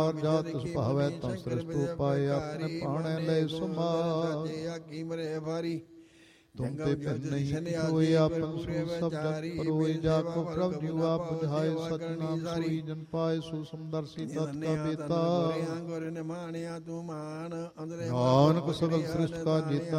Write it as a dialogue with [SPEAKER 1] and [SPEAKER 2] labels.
[SPEAKER 1] ਜਾਤ ਸੁਭਾਵੈ ਤਾਂ ਸ੍ਰਿਸ਼ਟੂ ਪਾਏ ਆਪਣੇ ਪਾਣੈ ਲੈ ਸਮਾਰ
[SPEAKER 2] ਆਗੀ ਮਰੇ ਭਾਰੀ
[SPEAKER 1] ਤੁਮ ਤੇ ਭਿੰਨ ਨਹੀਂ ਹੋਏ ਆਪਨ ਸੋ ਸਭ ਜਗ ਪਰੋਏ ਜਾ ਕੋ ਪ੍ਰਭ ਜੀਉ ਆਪ ਬੁਝਾਏ ਸਤਨਾਮ ਸੋਈ ਜਨ ਪਾਏ ਸੋ ਸੁੰਦਰਸੀ ਤਤ ਕਾ ਬੇਤਾ
[SPEAKER 2] ਗੁਰ ਨਿਮਾਣਿਆ ਤੂੰ ਮਾਨ ਅੰਦਰੇ
[SPEAKER 1] ਨਾਨਕ ਸਗਲ ਸ੍ਰਿਸ਼ਟ ਕਾ ਜੀਤਾ